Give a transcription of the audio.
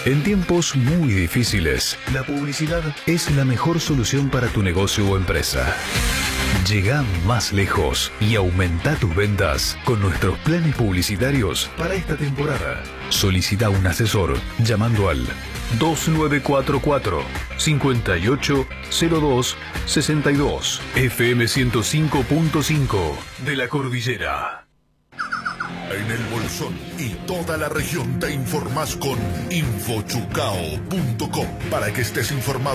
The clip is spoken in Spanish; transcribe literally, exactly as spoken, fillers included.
En tiempos muy difíciles, la publicidad es la mejor solución para tu negocio o empresa. Llega más lejos y aumenta tus ventas con nuestros planes publicitarios para esta temporada. Solicita un asesor llamando al dos nueve cuatro cuatro, cinco ocho cero dos, seis dos. F M ciento cinco punto cinco de la Cordillera. En el Bolsón y toda la región te informás con infochucao punto com para que estés informado.